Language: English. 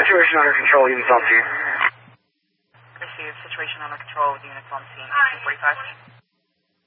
Situation under control, units on scene. Received. Situation under control with units on scene. 245.